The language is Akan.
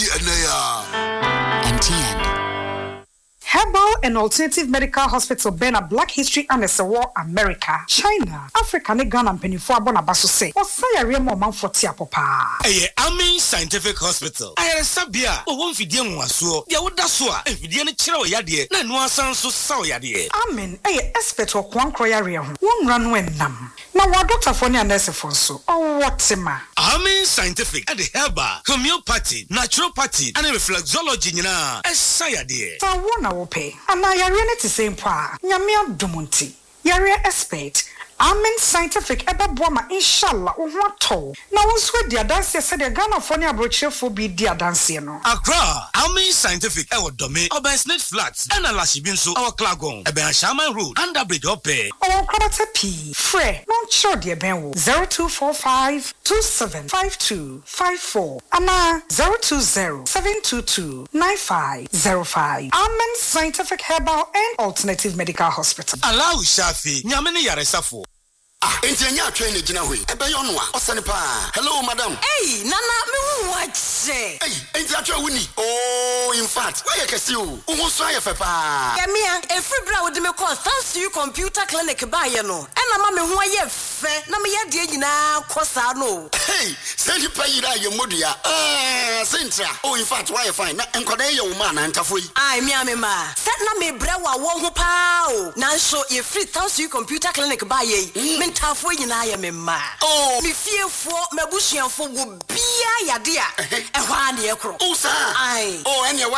MTN. Herbal and Alternative Medical Hospital Bena Black History and War America, China, Africa, ne Ghana penifo abona baso se. Osaya remo manfoti apopa. Amin Scientific Hospital. Ayere sabia o won fidie nwaso. Dia woda so a fidie ne kire oyade na no asan so sa oyade. Amen. Expert o kwankro yare ho. Won nra no enam. Na wa doctor for ne nurse for so. O wotema. Amin Scientific at the herbal, homeopathy, naturopathy and reflexology nyina. Esayade. Fa wona wo pe. Ana yare ne te same pa. Nyame adumunti. Yare expert. Amen Scientific eba boama inshallah wo ho ato. Na wo so dia dance se de Ghana for ne abrochefo bi dia dance no. Accra, Amin Scientific ewo dome, Oban Snake Flats, and Alashibi nso our Klagon, Ebe Shaman Road, under bridge ope. O kwabata P. Fre, non sure de ben wo 0245 275254 ana 020 722 9505. Amen Scientific Herbal and Alternative Medical Hospital. Allow Shafi, Nyamene Yaresafo. Entianya train gina hui. Ebe yonwa. Osane pa. Hello madam. Hey, nana me what say? Hey, entianya wuni. Oh, in fact, why you kesi o? Uhu so aye fe pa. Ya mia, e free bra wo de me call thanks to you computer clinic ba ye no. E na ma me ho aye fe, na me ye de nyina kosa no. Hey, send you pay ira ye modua. Centra. Oh, in fact, why you fine? Na enkoda ye wo ma na ntafoi. Ai mia me ma. Set na me bra wa wo ho pa o. Na so ye free thanks to you computer clinic ba ye. Tafo nyina ya me ma. Oh, me fiefo mabusuafo go bia yade a ehwa na ye kro. Oh, sir. Ai. Oh, enya